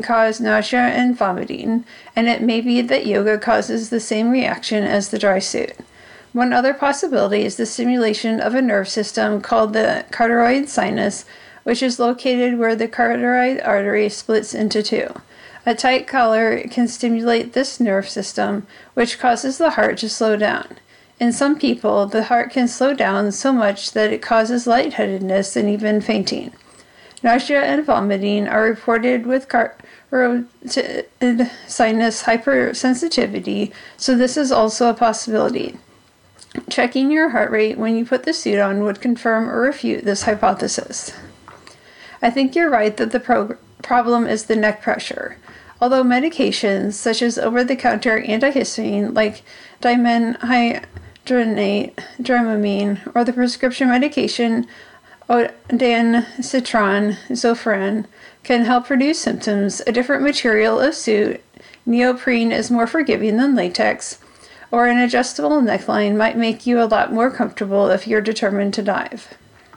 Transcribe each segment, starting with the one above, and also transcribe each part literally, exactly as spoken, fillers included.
cause nausea and vomiting, and it may be that yoga causes the same reaction as the dry suit. One other possibility is the stimulation of a nerve system called the carotid sinus, which is located where the carotid artery splits into two. A tight collar can stimulate this nerve system, which causes the heart to slow down. In some people, the heart can slow down so much that it causes lightheadedness and even fainting. Nausea and vomiting are reported with carotid sinus hypersensitivity, so this is also a possibility. Checking your heart rate when you put the suit on would confirm or refute this hypothesis. I think you're right that the pro- problem is the neck pressure. Although medications such as over-the-counter antihistamine like dimenhydrinate, Dramamine, or the prescription medication ondansetron, Zofran, can help reduce symptoms, a different material of suit, neoprene, is more forgiving than latex, or an adjustable neckline might make you a lot more comfortable if you're determined to dive.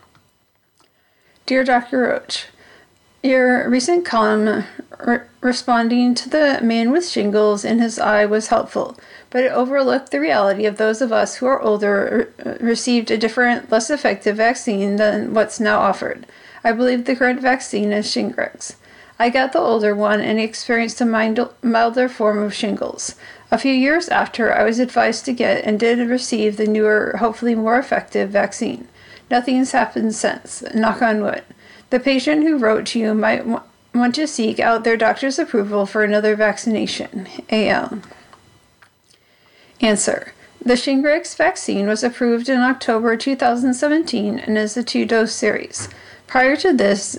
Dear Doctor Roach, your recent column re- responding to the man with shingles in his eye was helpful, but it overlooked the reality of those of us who are older re- received a different, less effective vaccine than what's now offered. I believe the current vaccine is Shingrix. I got the older one and experienced a mild, milder form of shingles. A few years after, I was advised to get and did receive the newer, hopefully more effective vaccine. Nothing's happened since, knock on wood. The patient who wrote to you might w- want to seek out their doctor's approval for another vaccination. A L. Answer. The Shingrix vaccine was approved in October two thousand seventeen and is a two-dose series. Prior to this,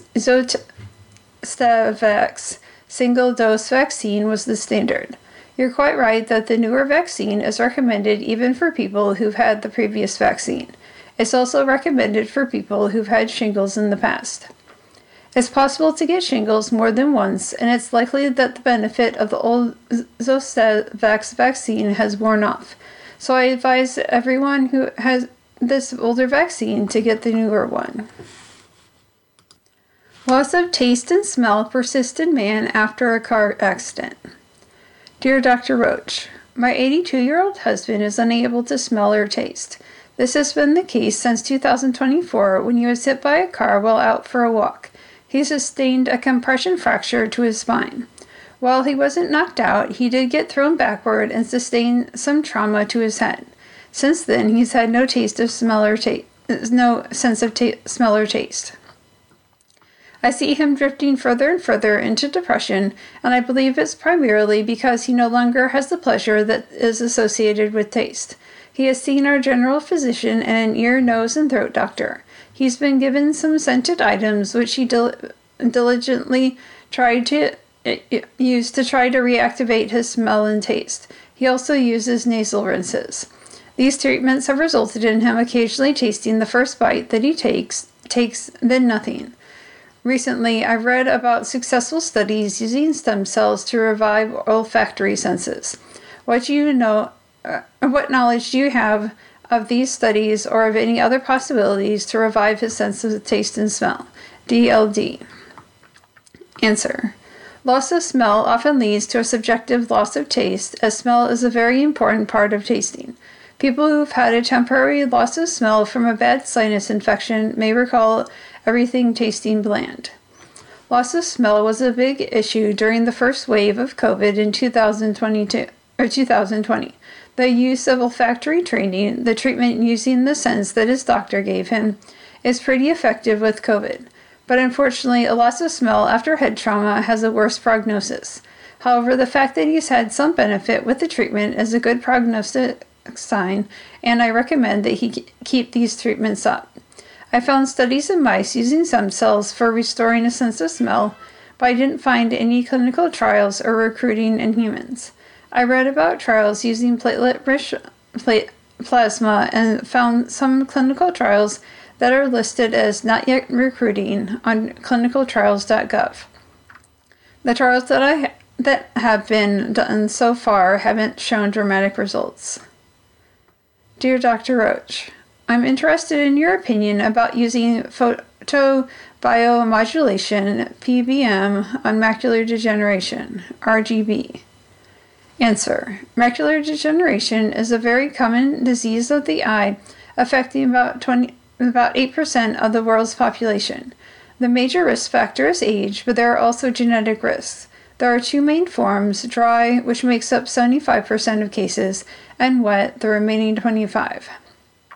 Zostavax single-dose vaccine was the standard. You're quite right that the newer vaccine is recommended even for people who've had the previous vaccine. It's also recommended for people who've had shingles in the past. It's possible to get shingles more than once, and it's likely that the benefit of the old Zostavax vaccine has worn off. So I advise everyone who has this older vaccine to get the newer one. Loss of taste and smell persist in man after a car accident. Dear Doctor Roach, my eighty-two-year-old husband is unable to smell or taste. This has been the case since two thousand twenty-four when he was hit by a car while out for a walk. He sustained a compression fracture to his spine. While he wasn't knocked out, he did get thrown backward and sustain some trauma to his head. Since then, he's had no taste of smell or taste, no sense of ta- smell or taste. I see him drifting further and further into depression, and I believe it's primarily because he no longer has the pleasure that is associated with taste. He has seen our general physician and an ear, nose, and throat doctor. He's been given some scented items, which he dil- diligently tried to uh, use to try to reactivate his smell and taste. He also uses nasal rinses. These treatments have resulted in him occasionally tasting the first bite that he takes, takes then nothing. Recently, I've read about successful studies using stem cells to revive olfactory senses. What do you know? Uh, what knowledge do you have of these studies or of any other possibilities to revive his sense of taste and smell? D L D. Answer. Loss of smell often leads to a subjective loss of taste, as smell is a very important part of tasting. People who've had a temporary loss of smell from a bad sinus infection may recall everything tasting bland. Loss of smell was a big issue during the first wave of COVID in two thousand twenty-two or two thousand twenty. The use of olfactory training, the treatment using the sense that his doctor gave him, is pretty effective with COVID. But unfortunately, a loss of smell after head trauma has a worse prognosis. However, the fact that he's had some benefit with the treatment is a good prognostic sign, and I recommend that he keep these treatments up. I found studies in mice using stem cells for restoring a sense of smell, but I didn't find any clinical trials or recruiting in humans. I read about trials using platelet-rich plasma and found some clinical trials that are listed as not yet recruiting on clinical trials dot gov. The trials that I that have been done so far haven't shown dramatic results. Dear Doctor Roach, I'm interested in your opinion about using photobiomodulation, P B M, on macular degeneration, R G B? Answer. Macular degeneration is a very common disease of the eye, affecting about twenty, about eight percent of the world's population. The major risk factor is age, but there are also genetic risks. There are two main forms, dry, which makes up seventy-five percent of cases, and wet, the remaining twenty-five percent.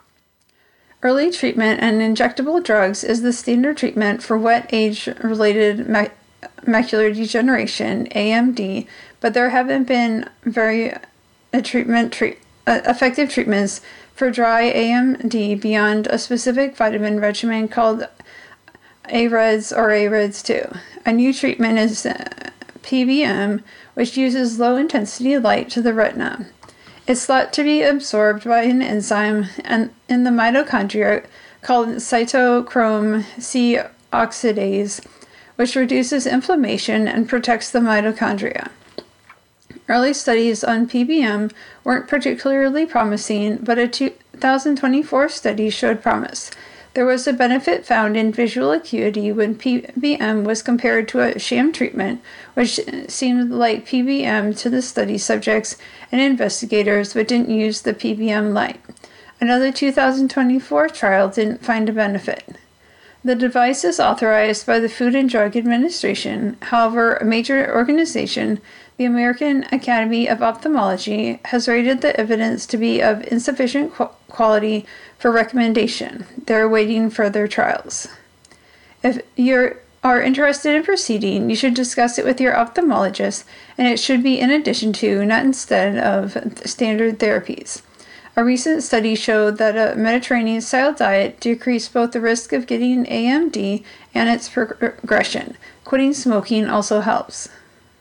Early treatment and injectable drugs is the standard treatment for wet age-related mac- macular degeneration, A M D, but there haven't been very uh, treatment treat, uh, effective treatments for dry A M D beyond a specific vitamin regimen called A R E D S or A R E D S two. A new treatment is uh, P B M, which uses low-intensity light to the retina. It's thought to be absorbed by an enzyme in the mitochondria called cytochrome C oxidase, which reduces inflammation and protects the mitochondria. Early studies on P B M weren't particularly promising, but a two thousand twenty-four study showed promise. There was a benefit found in visual acuity when P B M was compared to a sham treatment, which seemed like P B M to the study subjects and investigators, but didn't use the P B M light. Another two thousand twenty-four trial didn't find a benefit. The device is authorized by the Food and Drug Administration. However, a major organization, the American Academy of Ophthalmology, has rated the evidence to be of insufficient qu- quality for recommendation. They're awaiting further trials. If you are interested in proceeding, you should discuss it with your ophthalmologist, and it should be in addition to, not instead of, standard therapies. A recent study showed that a Mediterranean-style diet decreased both the risk of getting A M D and its progression. Quitting smoking also helps.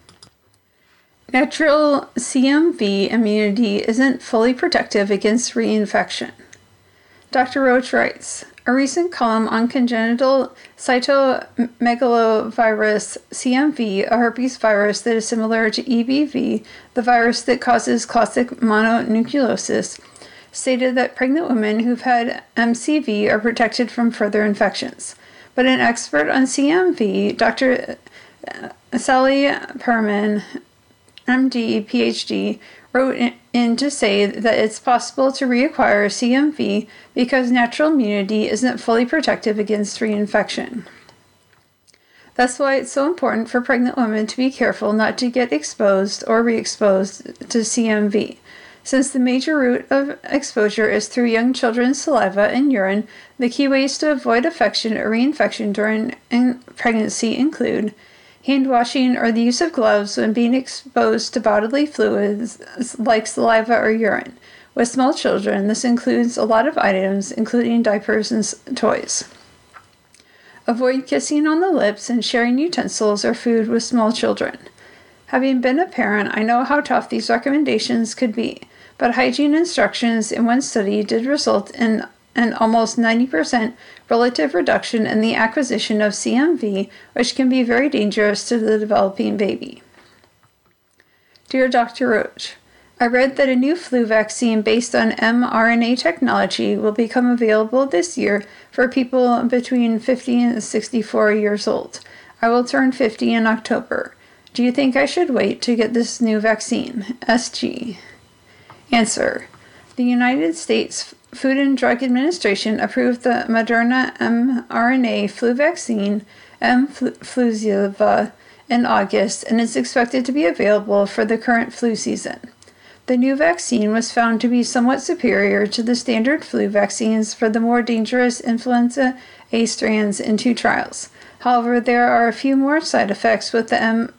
Natural C M V immunity isn't fully protective against reinfection. Doctor Roach writes, a recent column on congenital cytomegalovirus, C M V, a herpes virus that is similar to E B V, the virus that causes classic mononucleosis, stated that pregnant women who've had M C V are protected from further infections. But an expert on C M V, Doctor Sally Perman, M D, P H D, wrote in to say that it's possible to reacquire C M V because natural immunity isn't fully protective against reinfection. That's why it's so important for pregnant women to be careful not to get exposed or re-exposed to C M V. Since the major route of exposure is through young children's saliva and urine, the key ways to avoid infection or reinfection during pregnancy include hand washing or the use of gloves when being exposed to bodily fluids like saliva or urine. With small children, this includes a lot of items, including diapers and toys. Avoid kissing on the lips and sharing utensils or food with small children. Having been a parent, I know how tough these recommendations could be, but hygiene instructions in one study did result in an almost ninety percent relative reduction in the acquisition of C M V, which can be very dangerous to the developing baby. Dear Doctor Roach, I read that a new flu vaccine based on mRNA technology will become available this year for people between fifty and sixty-four years old. I will turn fifty in October. Do you think I should wait to get this new vaccine? S G. Answer. The United States Food and Drug Administration approved the Moderna mRNA flu vaccine, mFlusiva, in August, and is expected to be available for the current flu season. The new vaccine was found to be somewhat superior to the standard flu vaccines for the more dangerous influenza A strands in two trials. However, there are a few more side effects with the M-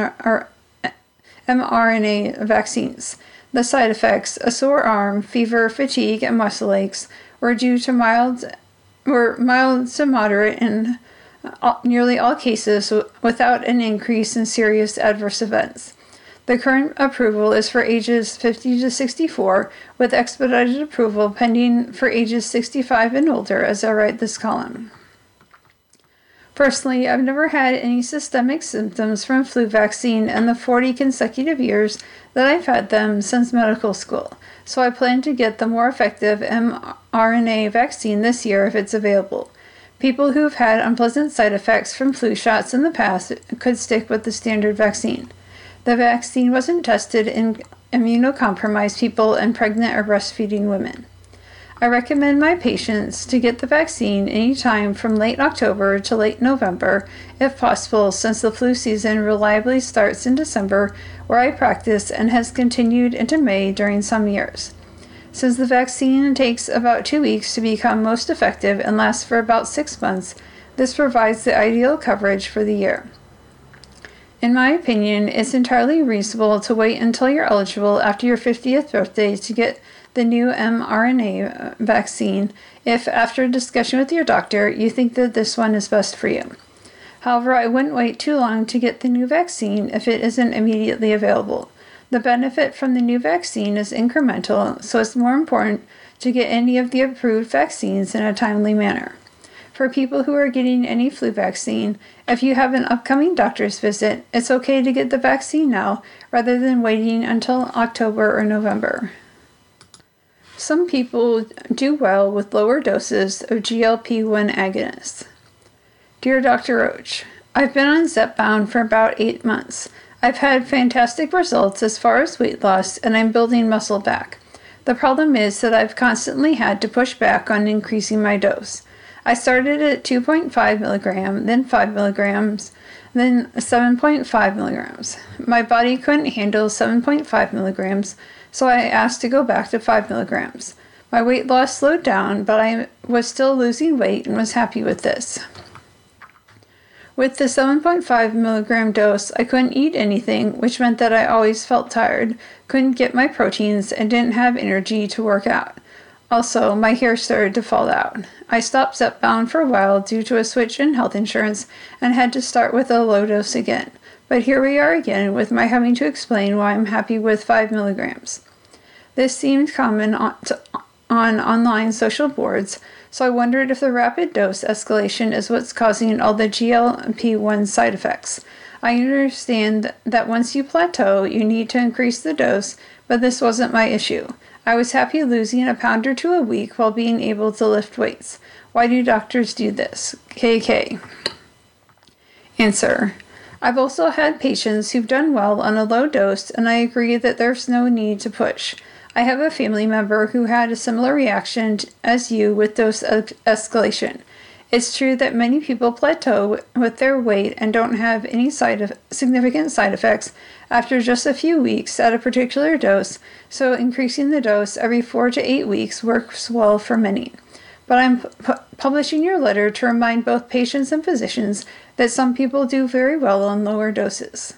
mRNA vaccines. The side effects, a sore arm, fever, fatigue, and muscle aches, were due to mild, were mild to moderate in all, nearly all cases without an increase in serious adverse events. The current approval is for ages fifty to sixty-four, with expedited approval pending for ages sixty-five and older as I write this column. Personally, I've never had any systemic symptoms from flu vaccine in the forty consecutive years that I've had them since medical school, so I plan to get the more effective mRNA vaccine this year if it's available. People who have had unpleasant side effects from flu shots in the past could stick with the standard vaccine. The vaccine wasn't tested in immunocompromised people and pregnant or breastfeeding women. I recommend my patients to get the vaccine anytime from late October to late November, if possible, since the flu season reliably starts in December, where I practice, and has continued into May during some years. Since the vaccine takes about two weeks to become most effective and lasts for about six months, this provides the ideal coverage for the year. In my opinion, it's entirely reasonable to wait until you're eligible after your fiftieth birthday to get the new mRNA vaccine if, after a discussion with your doctor, you think that this one is best for you. However, I wouldn't wait too long to get the new vaccine if it isn't immediately available. The benefit from the new vaccine is incremental, so it's more important to get any of the approved vaccines in a timely manner. For people who are getting any flu vaccine, if you have an upcoming doctor's visit, it's okay to get the vaccine now rather than waiting until October or November. Some people do well with lower doses of G L P one agonists. Dear Doctor Roach, I've been on Zepbound for about eight months. I've had fantastic results as far as weight loss, and I'm building muscle back. The problem is that I've constantly had to push back on increasing my dose. I started at two point five milligrams, then five milligrams, then seven point five milligrams. My body couldn't handle seven point five milligrams, so I asked to go back to five milligrams. My weight loss slowed down, but I was still losing weight and was happy with this. With the seven point five milligram dose, I couldn't eat anything, which meant that I always felt tired, couldn't get my proteins, and didn't have energy to work out. Also, my hair started to fall out. I stopped Zepbound for a while due to a switch in health insurance and had to start with a low dose again. But here we are again with my having to explain why I'm happy with five milligrams. This seemed common on, to, on online social boards, so I wondered if the rapid dose escalation is what's causing all the G L P one side effects. I understand that once you plateau, you need to increase the dose, but this wasn't my issue. I was happy losing a pound or two a week while being able to lift weights. Why do doctors do this? K K. Answer. I've also had patients who've done well on a low dose, and I agree that there's no need to push. I have a family member who had a similar reaction as you with dose escalation. It's true that many people plateau with their weight and don't have any side of, significant side effects after just a few weeks at a particular dose, so increasing the dose every four to eight weeks works well for many. But I'm pu- publishing your letter to remind both patients and physicians that some people do very well on lower doses.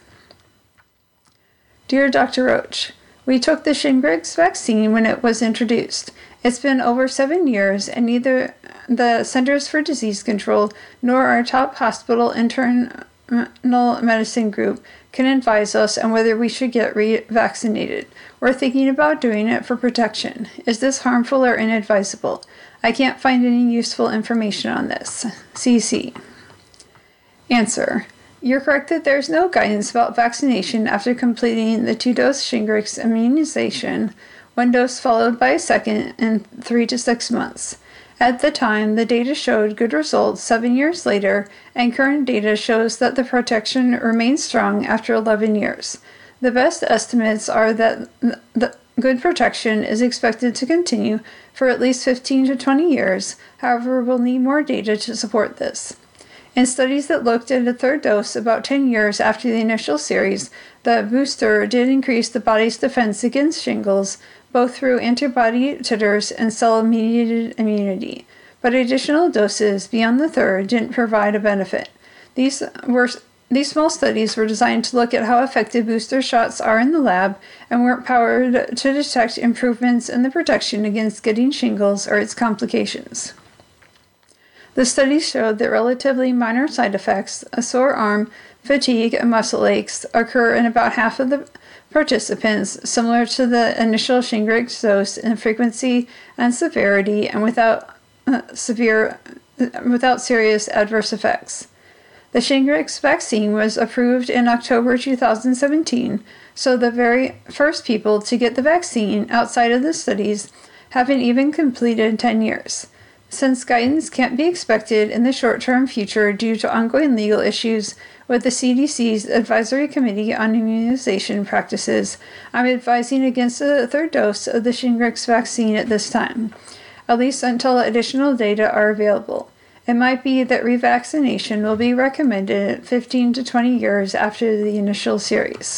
Dear Doctor Roach, we took the Shingrix vaccine when it was introduced. It's been over seven years, and neither the Centers for Disease Control nor our top hospital internal medicine group can advise us on whether we should get re-vaccinated. We're thinking about doing it for protection. Is this harmful or inadvisable? I can't find any useful information on this. C C. Answer. You're correct that there's no guidance about vaccination after completing the two-dose Shingrix immunization, one dose followed by a second in three to six months. At the time, the data showed good results seven years later, and current data shows that the protection remains strong after eleven years. The best estimates are that the good protection is expected to continue for at least fifteen to twenty years. However, we'll need more data to support this. In studies that looked at a third dose about ten years after the initial series, the booster did increase the body's defense against shingles, both through antibody titers and cell-mediated immunity. But additional doses beyond the third didn't provide a benefit. These were These small studies were designed to look at how effective booster shots are in the lab and weren't powered to detect improvements in the protection against getting shingles or its complications. The studies showed that relatively minor side effects, a sore arm, fatigue, and muscle aches, occur in about half of the participants, similar to the initial Shingrix dose in frequency and severity, and without uh, severe, without serious adverse effects. The Shingrix vaccine was approved in October two thousand seventeen, so the very first people to get the vaccine outside of the studies haven't even completed ten years. Since guidance can't be expected in the short-term future due to ongoing legal issues with the C D C's Advisory Committee on Immunization Practices, I'm advising against a third dose of the Shingrix vaccine at this time, at least until additional data are available. It might be that revaccination will be recommended fifteen to twenty years after the initial series.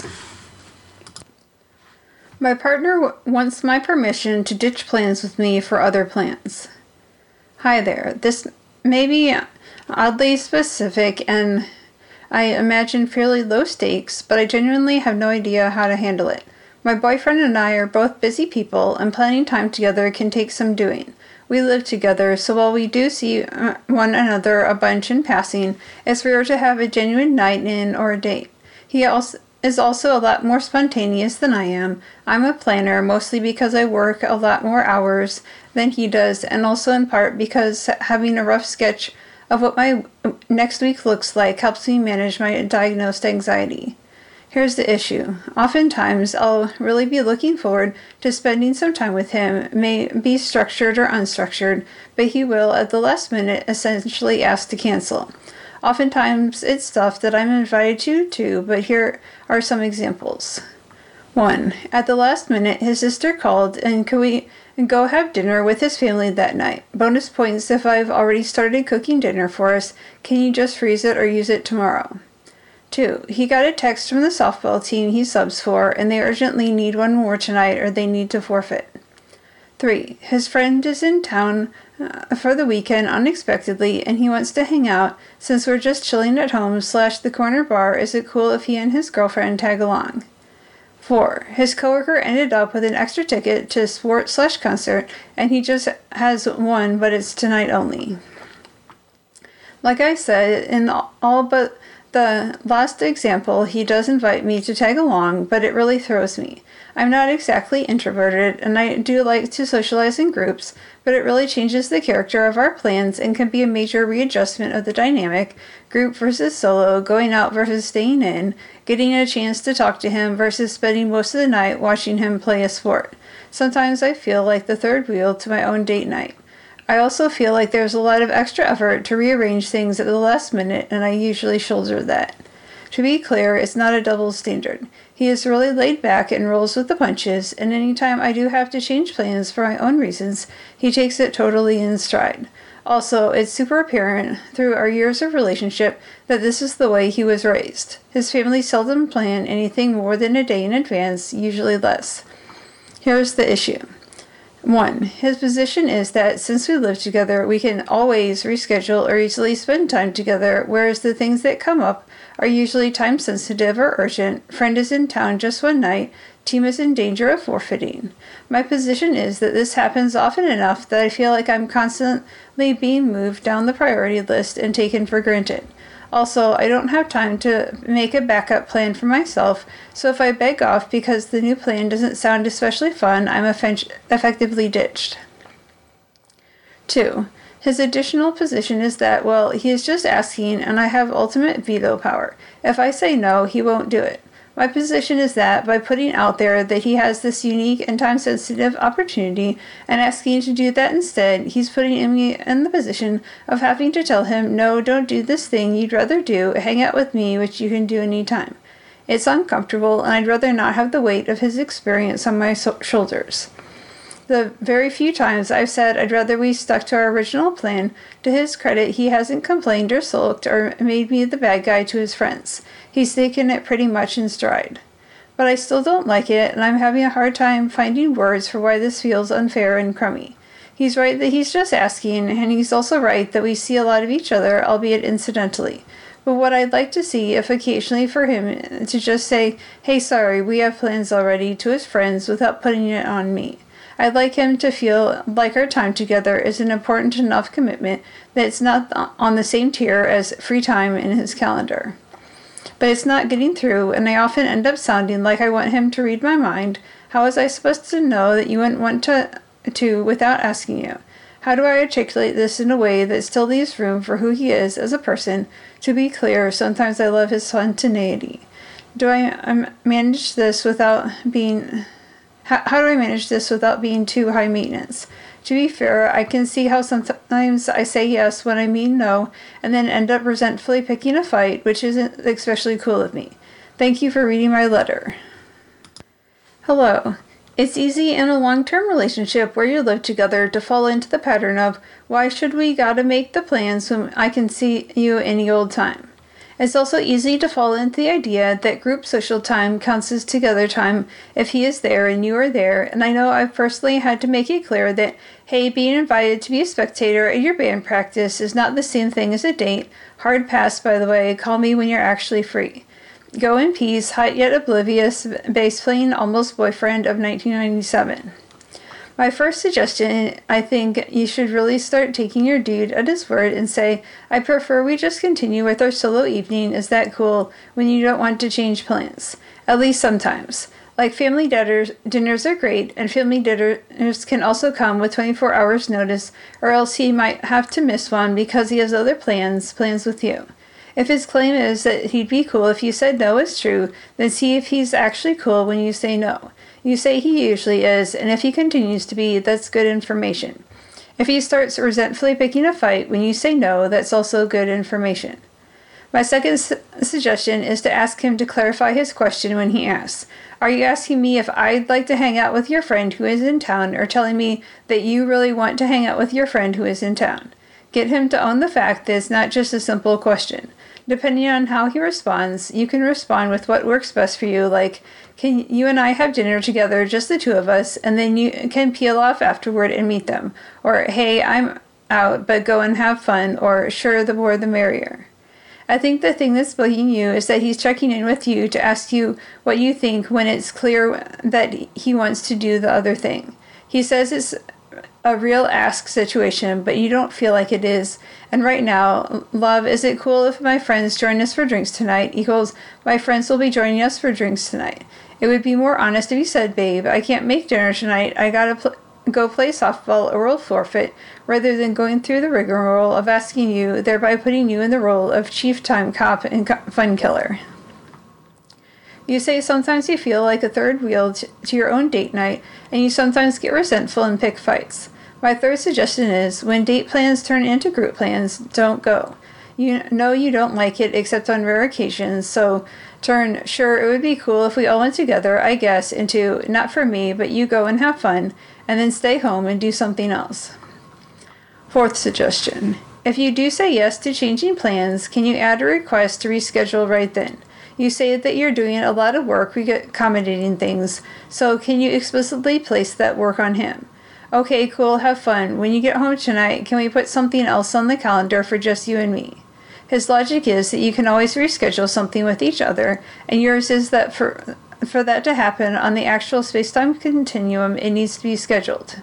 My partner w- wants my permission to ditch plans with me for other plans. Hi there. This may be oddly specific and I imagine fairly low stakes, but I genuinely have no idea how to handle it. My boyfriend and I are both busy people, and planning time together can take some doing. We live together, so while we do see one another a bunch in passing, it's rare to have a genuine night in or a date. He also is also a lot more spontaneous than I am. I'm a planner, mostly because I work a lot more hours than he does, and also in part because having a rough sketch of what my next week looks like helps me manage my diagnosed anxiety. Here's the issue. Oftentimes, I'll really be looking forward to spending some time with him, may be structured or unstructured, but he will, at the last minute, essentially ask to cancel. Oftentimes, it's stuff that I'm invited to, too, but here are some examples. One, at the last minute, his sister called, and could we go have dinner with his family that night? Bonus points if I've already started cooking dinner for us. Can you just freeze it or use it tomorrow? Two, he got a text from the softball team he subs for, and they urgently need one more tonight or they need to forfeit. Three, his friend is in town uh, for the weekend unexpectedly, and he wants to hang out. Since we're just chilling at home slash the corner bar, is it cool if he and his girlfriend tag along? Four, his coworker ended up with an extra ticket to a sport slash concert, and he just has one, but it's tonight only. Like I said, in all but the last example, he does invite me to tag along, but it really throws me. I'm not exactly introverted, and I do like to socialize in groups, but it really changes the character of our plans and can be a major readjustment of the dynamic, group versus solo, going out versus staying in, getting a chance to talk to him versus spending most of the night watching him play a sport. Sometimes I feel like the third wheel to my own date night. I also feel like there's a lot of extra effort to rearrange things at the last minute, and I usually shoulder that. To be clear, it's not a double standard. He is really laid back and rolls with the punches, and anytime I do have to change plans for my own reasons, he takes it totally in stride. Also, it's super apparent through our years of relationship that this is the way he was raised. His family seldom plan anything more than a day in advance, usually less. Here's the issue. One, his position is that since we live together, we can always reschedule or easily spend time together, whereas the things that come up are usually time-sensitive or urgent. Friend is in town just one night. Team is in danger of forfeiting. My position is that this happens often enough that I feel like I'm constantly being moved down the priority list and taken for granted. Also, I don't have time to make a backup plan for myself, so if I beg off because the new plan doesn't sound especially fun, I'm eff- effectively ditched. Two, his additional position is that, well, he is just asking and I have ultimate veto power. If I say no, he won't do it. My position is that by putting out there that he has this unique and time-sensitive opportunity and asking to do that instead, he's putting me in the position of having to tell him, no, don't do this thing you'd rather do, hang out with me, which you can do anytime. It's uncomfortable, and I'd rather not have the weight of his experience on my so- shoulders. The very few times I've said I'd rather we stuck to our original plan, to his credit, he hasn't complained or sulked or made me the bad guy to his friends. He's taken it pretty much in stride. But I still don't like it, and I'm having a hard time finding words for why this feels unfair and crummy. He's right that he's just asking, and he's also right that we see a lot of each other, albeit incidentally. But what I'd like to see, if occasionally for him to just say, hey, sorry, we have plans already, to his friends without putting it on me. I'd like him to feel like our time together is an important enough commitment that it's not on the same tier as free time in his calendar. But it's not getting through, and I often end up sounding like I want him to read my mind. How was I supposed to know that you wouldn't want to, to without asking you? How do I articulate this in a way that still leaves room for who he is as a person? To be clear, sometimes I love his spontaneity. Do I um, manage this without being... How, how do I manage this without being too high maintenance? To be fair, I can see how sometimes I say yes when I mean no, and then end up resentfully picking a fight, which isn't especially cool of me. Thank you for reading my letter. Hello. It's easy in a long-term relationship where you live together to fall into the pattern of, why should we gotta make the plans when I can see you any old time? It's also easy to fall into the idea that group social time counts as together time if he is there and you are there, and I know I've personally had to make it clear that, hey, being invited to be a spectator at your band practice is not the same thing as a date. Hard pass, by the way. Call me when you're actually free. Go in peace, hot yet oblivious, bass-playing almost boyfriend of nineteen ninety-seven. My first suggestion, I think you should really start taking your dude at his word and say, I prefer we just continue with our solo evening, is that cool, when you don't want to change plans. At least sometimes. Like family dinners, dinners are great, and family dinners can also come with twenty-four hours notice, or else he might have to miss one because he has other plans, plans with you. If his claim is that he'd be cool if you said no is true, then see if he's actually cool when you say no. You say he usually is, and if he continues to be, that's good information. If he starts resentfully picking a fight when you say no, that's also good information. My second su- suggestion is to ask him to clarify his question when he asks, are you asking me if I'd like to hang out with your friend who is in town, or telling me that you really want to hang out with your friend who is in town? Get him to own the fact that it's not just a simple question. Depending on how he responds, you can respond with what works best for you, like, can you and I have dinner together, just the two of us, and then you can peel off afterward and meet them. Or, hey, I'm out, but go and have fun, or sure, the more the merrier. I think the thing that's bugging you is that he's checking in with you to ask you what you think when it's clear that he wants to do the other thing. He says it's a real ask situation, but you don't feel like it is. And right now, love, is it cool if my friends join us for drinks tonight equals my friends will be joining us for drinks tonight. It would be more honest if you said, babe, I can't make dinner tonight. I gotta pl- go play softball or we'll forfeit, rather than going through the rigmarole of asking you, thereby putting you in the role of chief time cop and co- fun killer. You say sometimes you feel like a third wheel t- to your own date night, and you sometimes get resentful and pick fights. My third suggestion is, when date plans turn into group plans, don't go. You know you don't like it except on rare occasions, so turn, sure, it would be cool if we all went together, I guess, into, not for me, but you go and have fun, and then stay home and do something else. Fourth suggestion. If you do say yes to changing plans, can you add a request to reschedule right then? You say that you're doing a lot of work accommodating things, so can you explicitly place that work on him? Okay, cool, have fun. When you get home tonight, can we put something else on the calendar for just you and me? His logic is that you can always reschedule something with each other, and yours is that for for that to happen on the actual space-time continuum, it needs to be scheduled.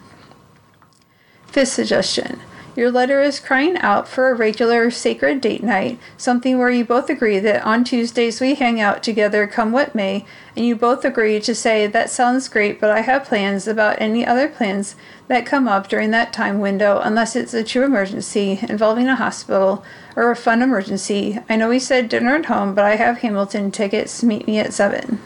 Fifth suggestion. Your letter is crying out for a regular sacred date night, something where you both agree that on Tuesdays we hang out together come what may, and you both agree to say, that sounds great, but I have plans about any other plans that come up during that time window, unless it's a true emergency involving a hospital or a fun emergency. I know we said dinner at home, but I have Hamilton tickets. Meet me at seven.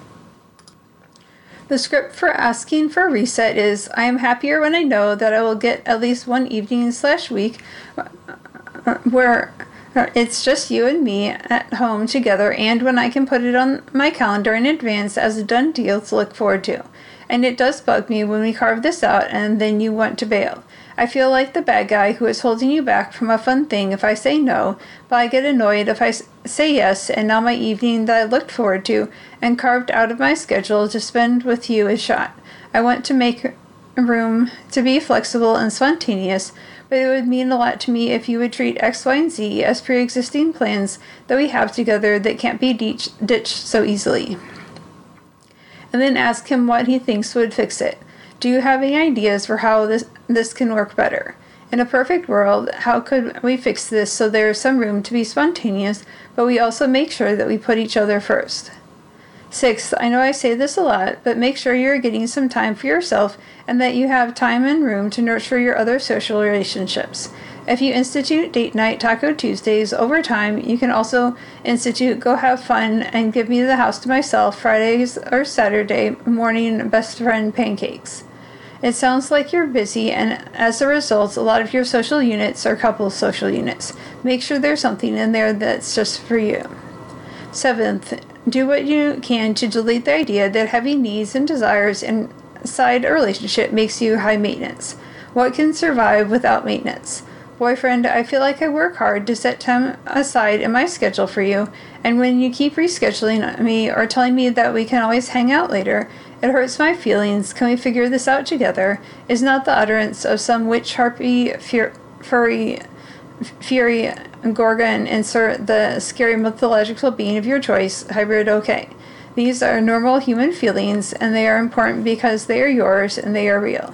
The script for asking for a reset is, I am happier when I know that I will get at least one evening slash week where it's just you and me at home together, and when I can put it on my calendar in advance as a done deal to look forward to. And it does bug me when we carve this out and then you want to bail. I feel like the bad guy who is holding you back from a fun thing if I say no, but I get annoyed if I say yes, and now my evening that I looked forward to and carved out of my schedule to spend with you is shot. I want to make room to be flexible and spontaneous, but it would mean a lot to me if you would treat X, Y, and Z as pre-existing plans that we have together that can't be de- ditched so easily. And then ask him what he thinks would fix it. Do you have any ideas for how this this can work better? In a perfect world, how could we fix this so there is some room to be spontaneous, but we also make sure that we put each other first? Sixth, I know I say this a lot, but make sure you're getting some time for yourself and that you have time and room to nurture your other social relationships. If you institute date night Taco Tuesdays over time, you can also institute go have fun and give me the house to myself Fridays or Saturday morning best friend pancakes. It sounds like you're busy, and as a result, a lot of your social units are couple social units. Make sure there's something in there that's just for you. Seventh, do what you can to delete the idea that having needs and desires inside a relationship makes you high maintenance. What can survive without maintenance? Boyfriend, I feel like I work hard to set time aside in my schedule for you, and when you keep rescheduling me or telling me that we can always hang out later, it hurts my feelings. Can we figure this out together? Is not the utterance of some witch, harpy, fur- furry, fury, gorgon, insert the scary mythological being of your choice, hybrid okay? These are normal human feelings, and they are important because they are yours and they are real.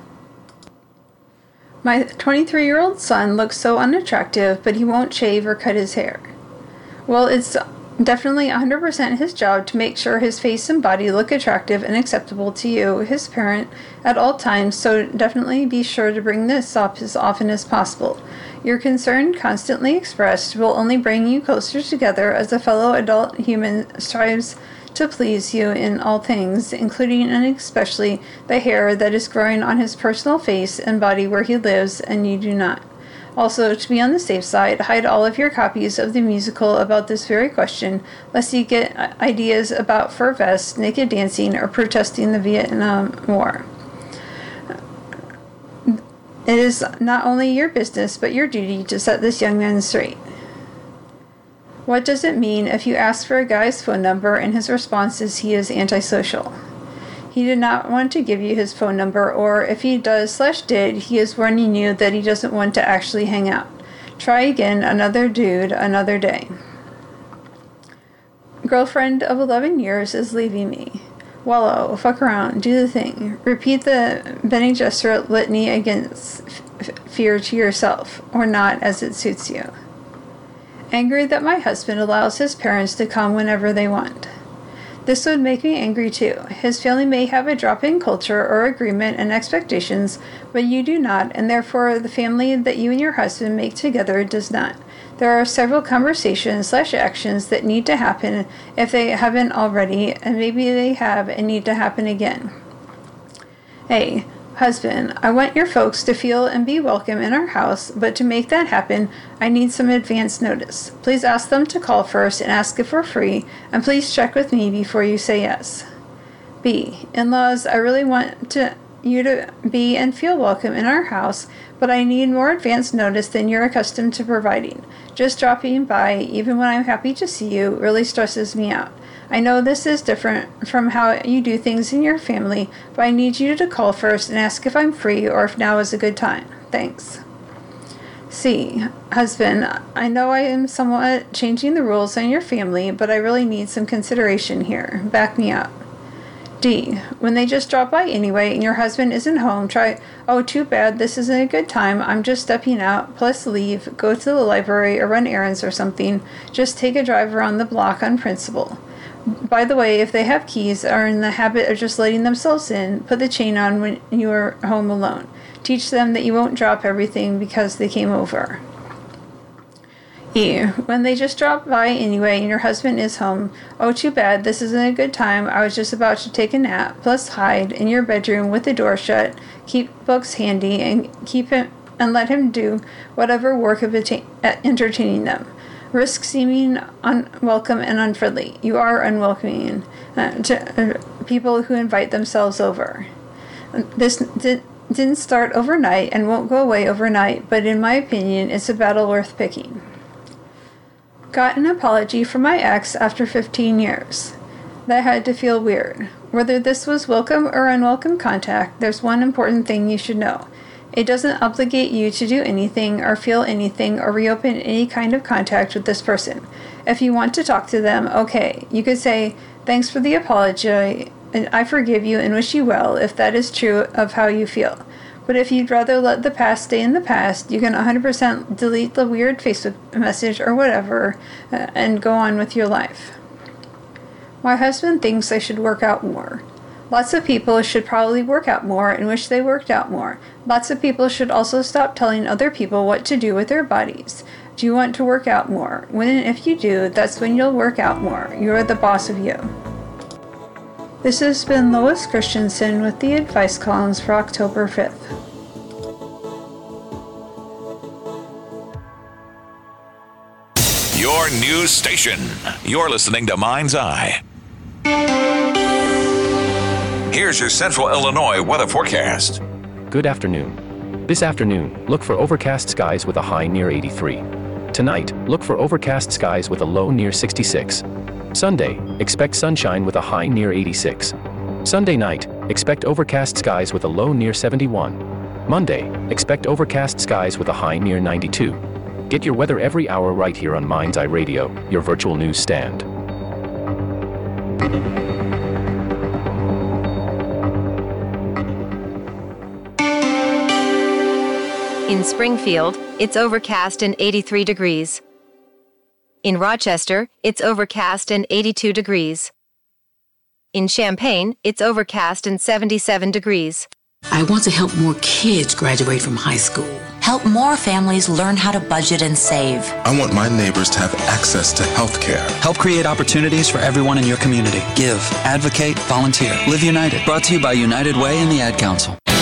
My twenty-three-year-old son looks so unattractive, but he won't shave or cut his hair. Well, it's definitely one hundred percent his job to make sure his face and body look attractive and acceptable to you, his parent, at all times, so definitely be sure to bring this up as often as possible. Your concern, constantly expressed, will only bring you closer together as a fellow adult human strives to please you in all things, including and especially the hair that is growing on his personal face and body where he lives and you do not. Also, to be on the safe side, hide all of your copies of the musical about this very question, lest you get ideas about fur vests, naked dancing, or protesting the Vietnam War. It is not only your business, but your duty to set this young man straight. What does it mean if you ask for a guy's phone number and his response is he is antisocial? He did not want to give you his phone number, or if he does slash did, he is warning you that he doesn't want to actually hang out. Try again, another dude, another day. Girlfriend of eleven years is leaving me. Wallow, fuck around, do the thing. Repeat the Bene Gesserit litany against f- fear to yourself, or not, as it suits you. Angry that my husband allows his parents to come whenever they want. This would make me angry too. His family may have a drop-in culture or agreement and expectations, but you do not, and therefore the family that you and your husband make together does not. There are several conversations slash actions that need to happen if they haven't already, and maybe they have and need to happen again. A. Husband, I want your folks to feel and be welcome in our house, but to make that happen, I need some advance notice. Please ask them to call first and ask if we're free, and please check with me before you say yes. B. In-laws, I really want to, you to be and feel welcome in our house, but I need more advance notice than you're accustomed to providing. Just dropping by, even when I'm happy to see you, really stresses me out. I know this is different from how you do things in your family, but I need you to call first and ask if I'm free or if now is a good time. Thanks. C. Husband, I know I am somewhat changing the rules in your family, but I really need some consideration here. Back me up. D. When they just drop by anyway and your husband isn't home, try, oh, too bad, this isn't a good time, I'm just stepping out, plus leave, go to the library or run errands or something, just take a drive around the block on principle. By the way, if they have keys or are in the habit of just letting themselves in, put the chain on when you are home alone. Teach them that you won't drop everything because they came over. E. When they just drop by anyway and your husband is home, oh, too bad, this isn't a good time, I was just about to take a nap, plus hide in your bedroom with the door shut, keep books handy, and keep him and let him do whatever work of entertaining them. Risk seeming unwelcome and unfriendly. You are unwelcoming uh, to uh, people who invite themselves over. This did, didn't start overnight and won't go away overnight, but in my opinion, it's a battle worth picking. Got an apology from my ex after fifteen years. That had to feel weird. Whether this was welcome or unwelcome contact, there's one important thing you should know. It doesn't obligate you to do anything or feel anything or reopen any kind of contact with this person. If you want to talk to them, okay. You could say, thanks for the apology, and I forgive you and wish you well if that is true of how you feel. But if you'd rather let the past stay in the past, you can one hundred percent delete the weird Facebook message or whatever uh, and go on with your life. My husband thinks I should work out more. Lots of people should probably work out more and wish they worked out more. Lots of people should also stop telling other people what to do with their bodies. Do you want to work out more? When and if you do, that's when you'll work out more. You're the boss of you. This has been Lois Christensen with the advice columns for October fifth. Your news station. You're listening to Mind's Eye. Here's your Central Illinois weather forecast. Good afternoon. This afternoon, look for overcast skies with a high near eighty-three. Tonight, look for overcast skies with a low near sixty-six. Sunday, expect sunshine with a high near eighty-six. Sunday night, expect overcast skies with a low near seventy-one. Monday, expect overcast skies with a high near ninety-two. Get your weather every hour right here on Mind's Eye Radio, your virtual news stand. In Springfield, it's overcast and eighty-three degrees. In Rochester, it's overcast and eighty-two degrees. In Champaign, it's overcast and seventy-seven degrees. I want to help more kids graduate from high school. Help more families learn how to budget and save. I want my neighbors to have access to health care. Help create opportunities for everyone in your community. Give, advocate, volunteer. Live United. Brought to you by United Way and the Ad Council.